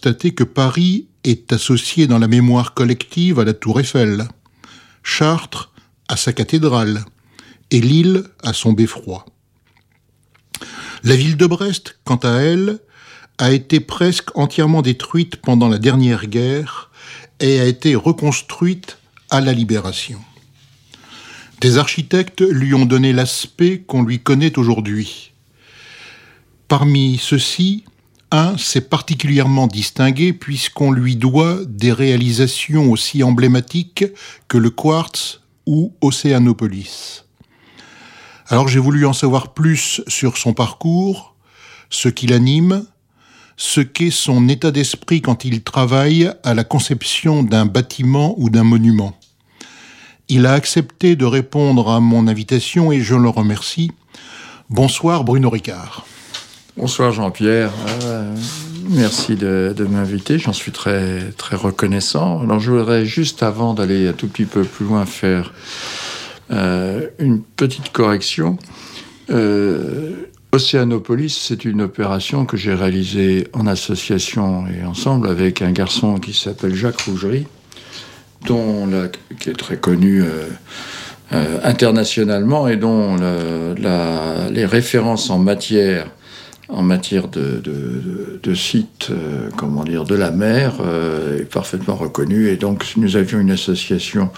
constater que Paris est associé dans la mémoire collective à la Tour Eiffel, Chartres à sa cathédrale et Lille à son beffroi. La ville de Brest, quant à elle, a été presque entièrement détruite pendant la dernière guerre et a été reconstruite à la Libération. Des architectes lui ont donné l'aspect qu'on lui connaît aujourd'hui. Parmi ceux-ci, un s'est particulièrement distingué puisqu'on lui doit des réalisations aussi emblématiques que le Quartz ou Océanopolis. Alors j'ai voulu en savoir plus sur son parcours, ce qui l'anime, ce qu'est son état d'esprit quand il travaille à la conception d'un bâtiment ou d'un monument. Il a accepté de répondre à mon invitation et je le remercie. Bonsoir Bruno Ricard. Bonsoir Jean-Pierre, merci de m'inviter, j'en suis très, très reconnaissant. Alors je voudrais juste avant d'aller un tout petit peu plus loin faire une petite correction. Océanopolis, c'est une opération que j'ai réalisée en association et ensemble avec un garçon qui s'appelle Jacques Rougerie, qui est très connu internationalement et dont les références en matière de sites, de la mer, est parfaitement reconnue. Et donc, nous avions une association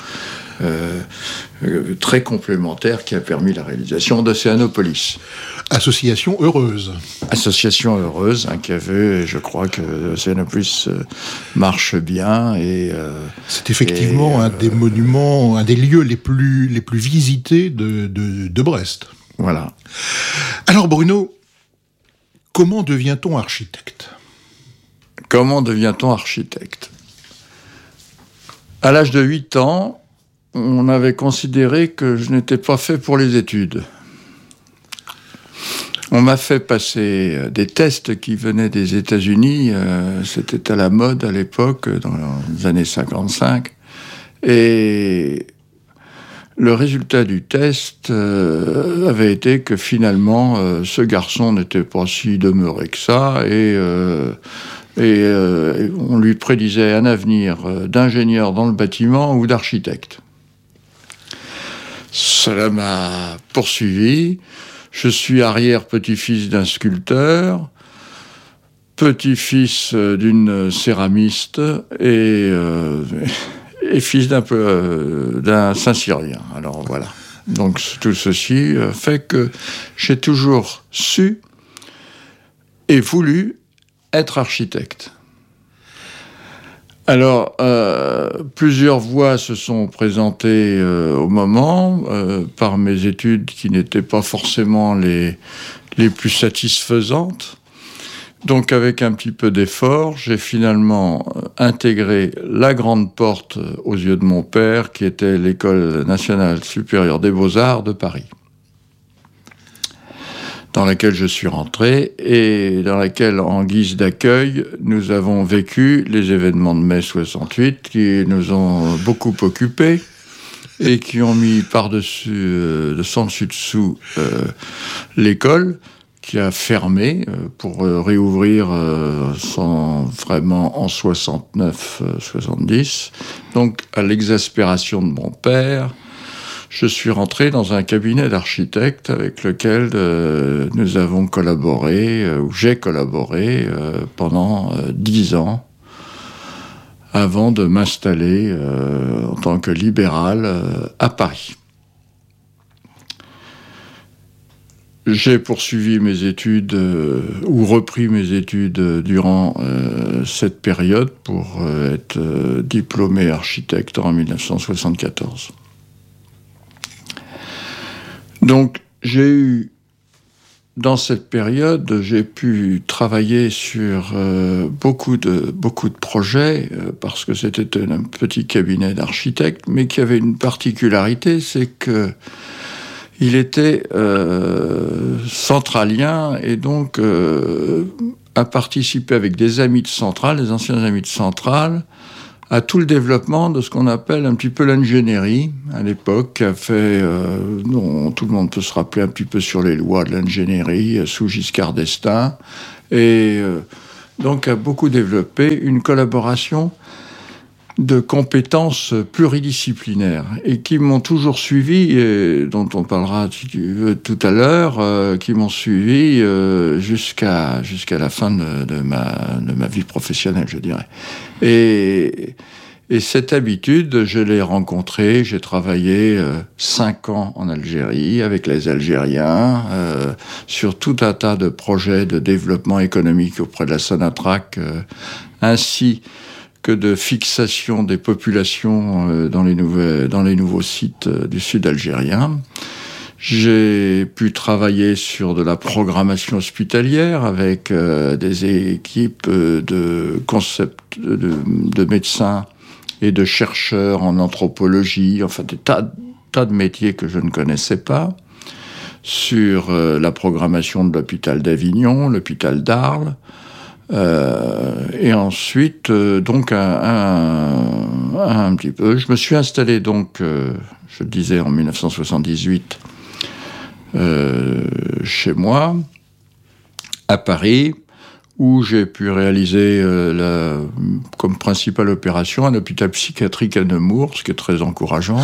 très complémentaire qui a permis la réalisation d'Océanopolis. Association heureuse. Association heureuse, qui avait, je crois que Océanopolis marche bien. C'est effectivement un des monuments, un des lieux les plus visités de Brest. Voilà. Alors Bruno, comment devient-on architecte ? Comment devient-on architecte ? À l'âge de 8 ans, on avait considéré que je n'étais pas fait pour les études. On m'a fait passer des tests qui venaient des États-Unis. C'était à la mode à l'époque, dans les années 55. Et le résultat du test avait été que finalement, ce garçon n'était pas si demeuré que ça. Et on lui prédisait un avenir d'ingénieur dans le bâtiment ou d'architecte. Cela m'a poursuivi. Je suis arrière-petit-fils d'un sculpteur, petit-fils d'une céramiste et fils d'un Saint-Cyrien. Alors voilà. Donc tout ceci fait que j'ai toujours su et voulu être architecte. Alors, plusieurs voies se sont présentées au moment, par mes études qui n'étaient pas forcément les plus satisfaisantes. Donc, avec un petit peu d'effort, j'ai finalement intégré la grande porte aux yeux de mon père, qui était l'École nationale supérieure des beaux-arts de Paris, dans laquelle je suis rentré et dans laquelle, en guise d'accueil, nous avons vécu les événements de mai 68 qui nous ont beaucoup occupés et qui ont mis par-dessus, de sans dessus-dessous, l'école qui a fermé pour réouvrir vraiment en 69-70. Donc, à l'exaspération de mon père, je suis rentré dans un cabinet d'architectes avec lequel nous avons collaboré, ou j'ai collaboré pendant 10 ans, avant de m'installer en tant que libéral à Paris. J'ai poursuivi mes études, ou repris mes études durant cette période pour être diplômé architecte en 1974. Donc, dans cette période, j'ai pu travailler sur beaucoup de projets, parce que c'était un petit cabinet d'architectes, mais qui avait une particularité, c'est que il était centralien, et donc a participé avec des amis de Centrale, des anciens amis de Centrale, à tout le développement de ce qu'on appelle un petit peu l'ingénierie, à l'époque, qui a fait, dont tout le monde peut se rappeler un petit peu sur les lois de l'ingénierie, sous Giscard d'Estaing, et donc a beaucoup développé une collaboration de compétences pluridisciplinaires et qui m'ont toujours suivi, et dont on parlera si tu veux tout à l'heure, qui m'ont suivi jusqu'à la fin de ma vie professionnelle, je dirais. Et cette habitude, je l'ai rencontrée, j'ai travaillé 5 ans en Algérie avec les Algériens sur tout un tas de projets de développement économique auprès de la Sonatrach, ainsi que de fixation des populations dans les nouveaux sites du sud algérien. J'ai pu travailler sur de la programmation hospitalière avec des équipes de médecins et de chercheurs en anthropologie, enfin des tas de métiers que je ne connaissais pas, sur la programmation de l'hôpital d'Avignon, l'hôpital d'Arles, et ensuite, donc, un petit peu. Je me suis installé, donc, je le disais, en 1978, chez moi, à Paris, où j'ai pu réaliser comme principale opération un hôpital psychiatrique à Nemours, ce qui est très encourageant.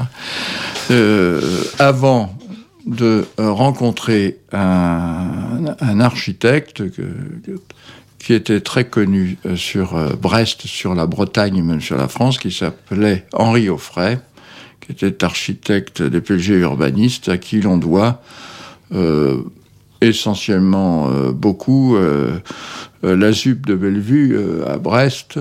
Avant de rencontrer un architecte qui était très connu sur Brest, sur la Bretagne, même sur la France, qui s'appelait Henri Auffray, qui était architecte DPG urbaniste, à qui l'on doit essentiellement beaucoup la ZUP de Bellevue à Brest,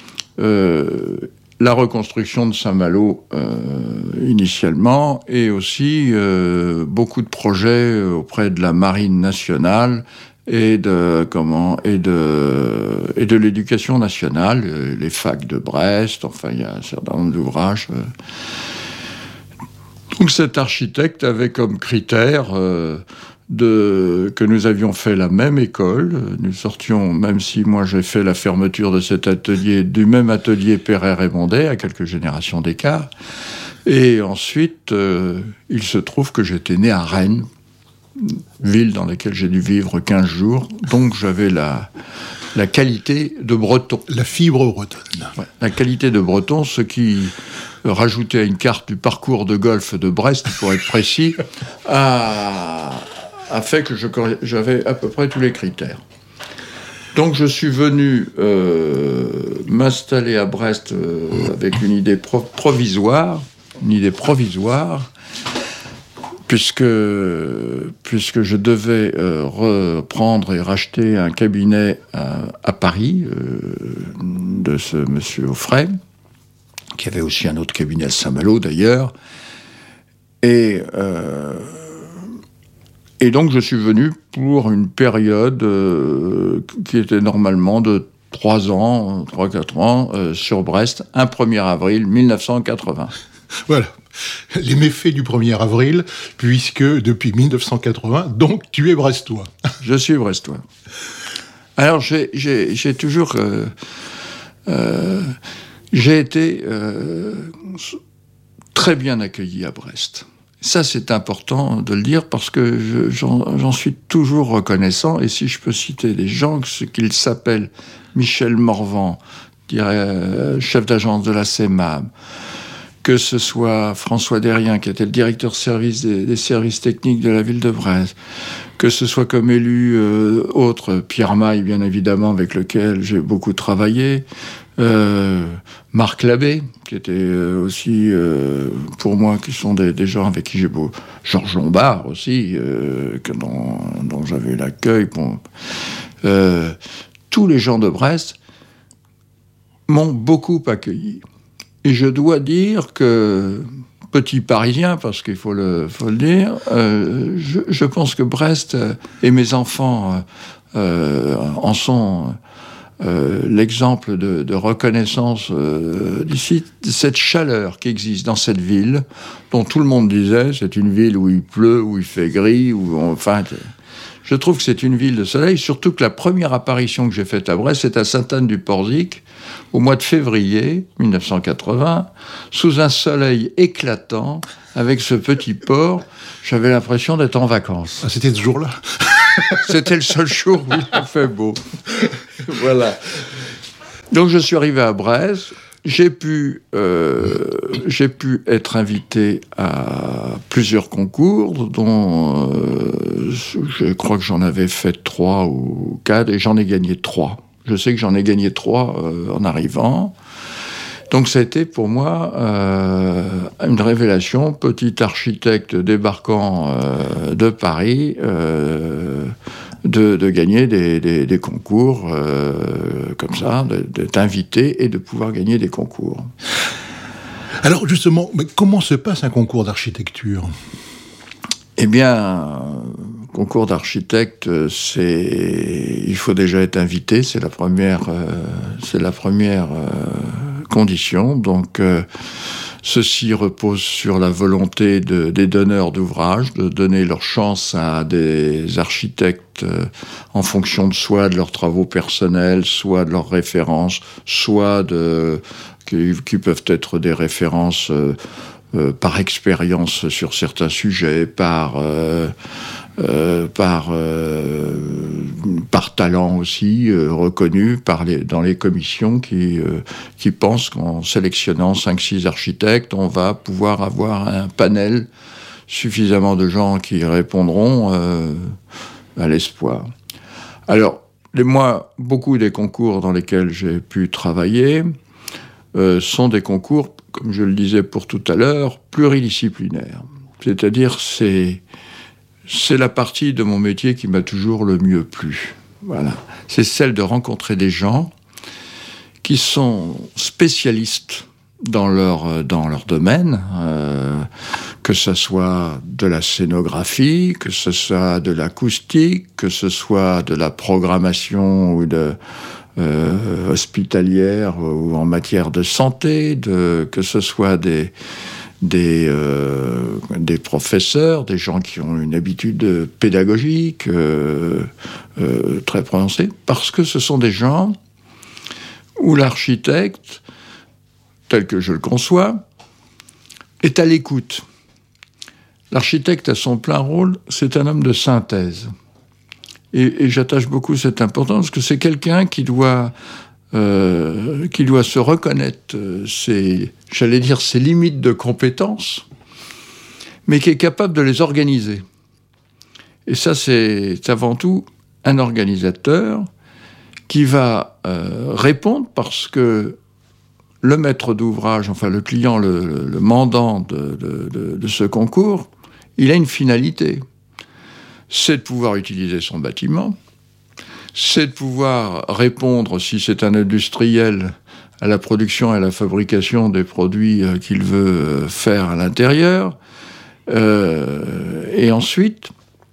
la reconstruction de Saint-Malo initialement, et aussi beaucoup de projets auprès de la Marine nationale et de l'éducation nationale, les facs de Brest, enfin il y a un certain nombre d'ouvrages. Donc cet architecte avait comme critère que nous avions fait la même école. Nous sortions, même si moi j'ai fait la fermeture de cet atelier, du même atelier Perret-Raymondet, à quelques générations d'écart. Et ensuite, il se trouve que j'étais né à Rennes, ville dans laquelle j'ai dû vivre 15 jours. Donc j'avais la qualité de breton. La fibre bretonne. Ouais, la qualité de breton, ce qui, rajouté à une carte du parcours de golf de Brest, pour être précis, a fait que j'avais à peu près tous les critères. Donc je suis venu m'installer à Brest avec une idée provisoire, puisque je devais reprendre et racheter un cabinet à Paris de ce monsieur Auffray, qui avait aussi un autre cabinet à Saint-Malo d'ailleurs, et donc je suis venu pour une période qui était normalement de 3-4 ans sur Brest, un 1er avril 1980. Voilà, les méfaits du 1er avril, puisque depuis 1980, donc tu es brestois. Je suis brestois. Alors j'ai toujours... j'ai été très bien accueilli à Brest. Ça, c'est important de le dire parce que j'en suis toujours reconnaissant. Et si je peux citer des gens, ce qu'il s'appelle Michel Morvan, chef d'agence de la CEMAM, que ce soit François Derrien, qui était le directeur des services techniques de la ville de Brest, que ce soit comme élu autre, Pierre Maille, bien évidemment, avec lequel j'ai beaucoup travaillé, Marc Labbé, qui était aussi, pour moi, qui sont des gens avec qui j'ai beau... Georges Lombard aussi, dont j'avais l'accueil. Bon, tous les gens de Brest m'ont beaucoup accueilli. Et je dois dire que, petit Parisien, parce qu'il faut le dire, je pense que Brest et mes enfants en sont l'exemple de reconnaissance d'ici, de cette chaleur qui existe dans cette ville, dont tout le monde disait, c'est une ville où il pleut, où il fait gris, je trouve que c'est une ville de soleil, surtout que la première apparition que j'ai faite à Brest, c'est à Sainte-Anne-du-Porzic, au mois de février 1980, sous un soleil éclatant, avec ce petit port, j'avais l'impression d'être en vacances. Ah, c'était ce jour-là. C'était le seul jour où il a fait beau. Voilà. Donc je suis arrivé à Brest. J'ai pu être invité à plusieurs concours, dont je crois que j'en avais fait 3 ou 4, et j'en ai gagné 3. Je sais que j'en ai gagné 3 en arrivant. Donc ça a été pour moi une révélation. Petit architecte débarquant de Paris, de gagner des concours comme ça, d'être invité et de pouvoir gagner des concours. Alors justement, mais comment se passe un concours d'architecture ? Eh bien, concours d'architecte, il faut déjà être invité, c'est la première condition. Donc, ceci repose sur la volonté des donneurs d'ouvrages de donner leur chance à des architectes en fonction de soit de leurs travaux personnels, soit de leurs références, soit qui peuvent être des références par expérience sur certains sujets, par talent aussi, reconnu dans les commissions qui pensent qu'en sélectionnant 5-6 architectes, on va pouvoir avoir un panel suffisamment de gens qui répondront à l'espoir. Alors, beaucoup des concours dans lesquels j'ai pu travailler sont des concours, comme je le disais pour tout à l'heure, pluridisciplinaires. C'est-à-dire, c'est la partie de mon métier qui m'a toujours le mieux plu. Voilà. C'est celle de rencontrer des gens qui sont spécialistes dans leur domaine, que ce soit de la scénographie, que ce soit de l'acoustique, que ce soit de la programmation ou hospitalière ou en matière de santé, que ce soit des professeurs, des gens qui ont une habitude pédagogique très prononcée, parce que ce sont des gens où l'architecte, tel que je le conçois, est à l'écoute. L'architecte a son plein rôle, c'est un homme de synthèse. Et j'attache beaucoup cette importance, parce que c'est quelqu'un qui doit se reconnaître ses limites de compétences, mais qui est capable de les organiser. Et ça, c'est avant tout un organisateur qui va répondre, parce que le maître d'ouvrage, enfin le client, le mandant de ce concours, il a une finalité. C'est de pouvoir utiliser son bâtiment, c'est de pouvoir répondre, si c'est un industriel, à la production et à la fabrication des produits qu'il veut faire à l'intérieur. Et ensuite,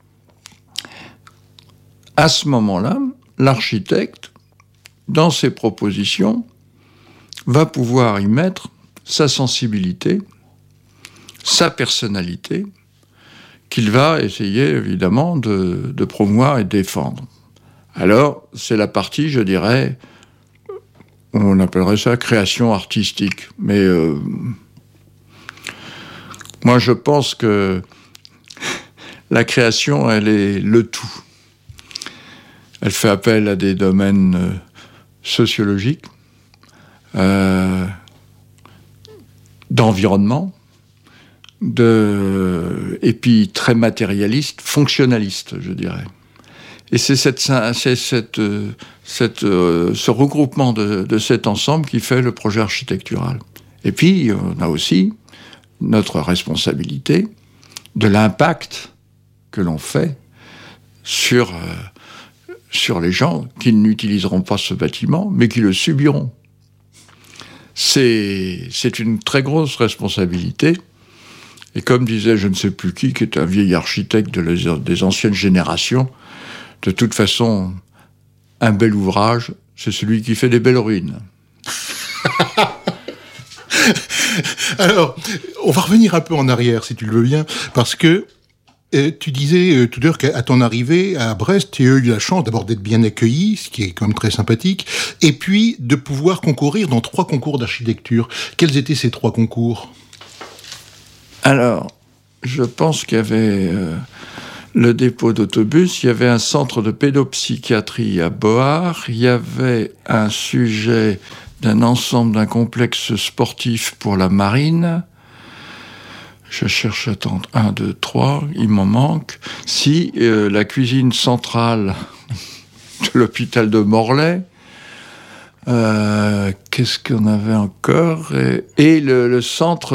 à ce moment-là, l'architecte, dans ses propositions, va pouvoir y mettre sa sensibilité, sa personnalité, qu'il va essayer évidemment de promouvoir et de défendre. Alors, c'est la partie, je dirais, on appellerait ça création artistique. Mais moi, je pense que la création, elle est le tout. Elle fait appel à des domaines sociologiques, d'environnement, et puis très matérialiste, fonctionnaliste, je dirais. Et c'est ce regroupement de cet ensemble qui fait le projet architectural. Et puis, on a aussi notre responsabilité de l'impact que l'on fait sur les gens qui n'utiliseront pas ce bâtiment, mais qui le subiront. C'est une très grosse responsabilité. Et comme disait je ne sais plus qui est un vieil architecte des anciennes générations, de toute façon, un bel ouvrage, c'est celui qui fait des belles ruines. Alors, on va revenir un peu en arrière, si tu le veux bien, parce que tu disais tout à l'heure qu'à ton arrivée à Brest, tu as eu la chance d'abord d'être bien accueilli, ce qui est quand même très sympathique, et puis de pouvoir concourir dans 3 concours d'architecture. Quels étaient ces 3 concours ? Alors, je pense qu'il y avait le dépôt d'autobus, il y avait un centre de pédopsychiatrie à Board, il y avait un sujet d'un ensemble d'un complexe sportif pour la marine. Je cherche, attends, 1, 2, 3, il m'en manque. Si, la cuisine centrale de l'hôpital de Morlaix. Qu'est-ce qu'on avait encore ? Et le centre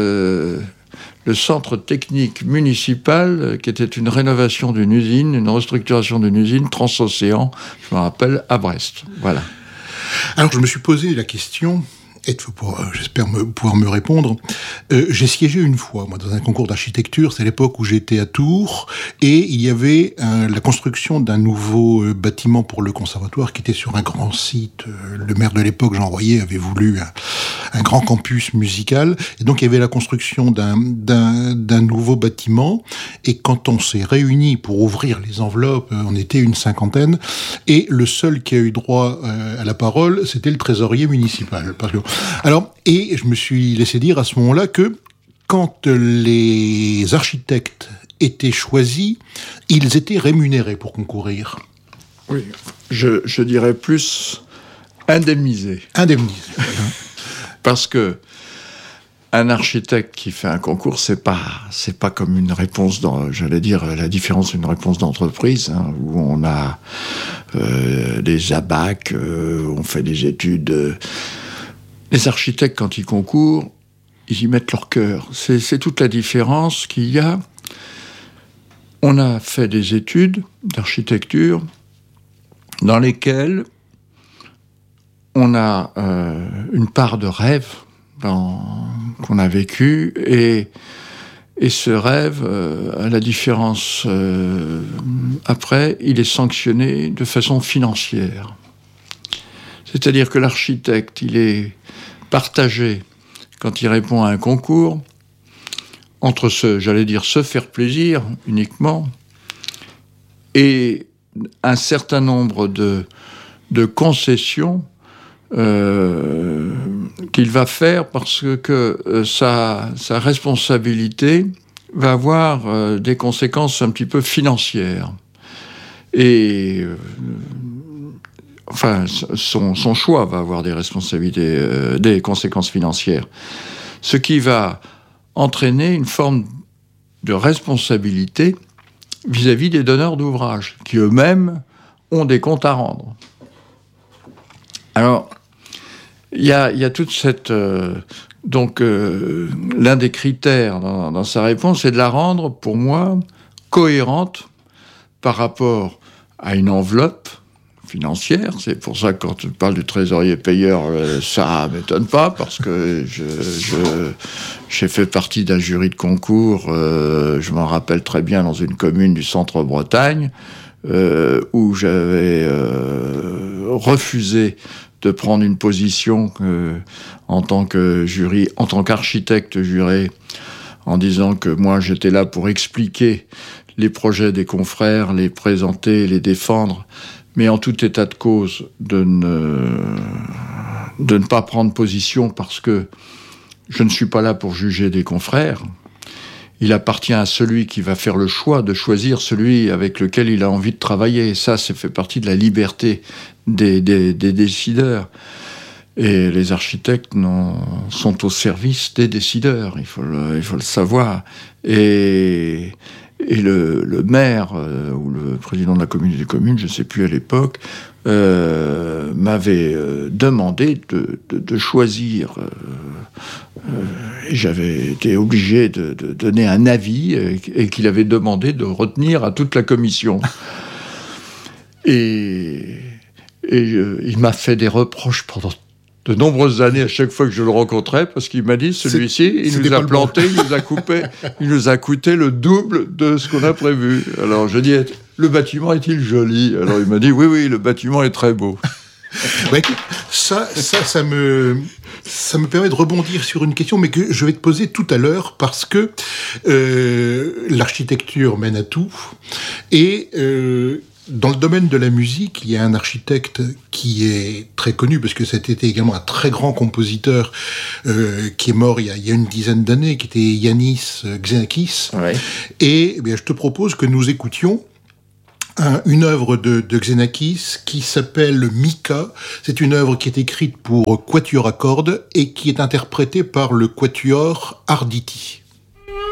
technique municipal, qui était une rénovation d'une usine, une restructuration d'une usine Transocéan, je me rappelle, à Brest. Voilà. Alors, je me suis posé la question, et j'espère pouvoir me répondre. J'ai siégé une fois, moi, dans un concours d'architecture. C'est à l'époque où j'étais à Tours, et il y avait la construction d'un nouveau bâtiment pour le conservatoire qui était sur un grand site. Le maire de l'époque, Jean Royer, avait voulu un grand campus musical, et donc il y avait la construction d'un nouveau bâtiment. Et quand on s'est réunis pour ouvrir les enveloppes, on était une 50aine, et le seul qui a eu droit à la parole, c'était le trésorier municipal. Alors, et je me suis laissé dire à ce moment-là que quand les architectes étaient choisis, ils étaient rémunérés pour concourir. Oui, je dirais plus indemnisés. Indemnisés. Parce que un architecte qui fait un concours, c'est pas comme une réponse j'allais dire, la différence d'une réponse d'entreprise, hein, où on a des ABAC, on fait des études. Les architectes, quand ils concourent, ils y mettent leur cœur. C'est toute la différence qu'il y a. On a fait des études d'architecture dans lesquelles on a une part de rêve qu'on a vécu, et ce rêve, à la différence après, il est sanctionné de façon financière. C'est-à-dire que l'architecte, il est partagé, quand il répond à un concours, entre se faire plaisir uniquement, et un certain nombre de concessions qu'il va faire, parce que sa responsabilité va avoir des conséquences un petit peu financières. Et enfin, son choix va avoir des responsabilités, des conséquences financières. Ce qui va entraîner une forme de responsabilité vis-à-vis des donneurs d'ouvrage, qui eux-mêmes ont des comptes à rendre. Alors, il y a toute cette... l'un des critères dans sa réponse, c'est de la rendre, pour moi, cohérente par rapport à une enveloppe financière. C'est pour ça que quand tu parles du trésorier payeur, ça m'étonne pas, parce que j'ai fait partie d'un jury de concours, je m'en rappelle très bien, dans une commune du centre-Bretagne, où j'avais refusé de prendre une position en tant qu'architecte juré, en disant que moi j'étais là pour expliquer les projets des confrères, les présenter, les défendre, mais en tout état de cause de ne pas prendre position, parce que je ne suis pas là pour juger des confrères. Il appartient à celui qui va faire le choix de choisir celui avec lequel il a envie de travailler. Et ça fait partie de la liberté des décideurs. Et les architectes sont au service des décideurs, il faut le savoir. Et le maire ou le président de la communauté de communes, je ne sais plus à l'époque, m'avait demandé de choisir. Et j'avais été obligé de donner un avis, et qu'il avait demandé de retenir à toute la commission. Et il m'a fait des reproches pendant de nombreuses années à chaque fois que je le rencontrais, parce qu'il m'a dit, celui-ci, il nous a planté, il nous a coûté le double de ce qu'on a prévu. Alors je dis, le bâtiment est-il joli ? Alors il m'a dit, oui, le bâtiment est très beau. Ouais, ça me permet de rebondir sur une question, mais que je vais te poser tout à l'heure, parce que l'architecture mène à tout, et Dans le domaine de la musique, il y a un architecte qui est très connu, parce que c'était également un très grand compositeur qui est mort il y a une dizaine d'années, qui était Yanis Xenakis. Ouais. Et eh bien, je te propose que nous écoutions une œuvre de Xenakis qui s'appelle Mika. C'est une œuvre qui est écrite pour quatuor à cordes et qui est interprétée par le quatuor Arditi.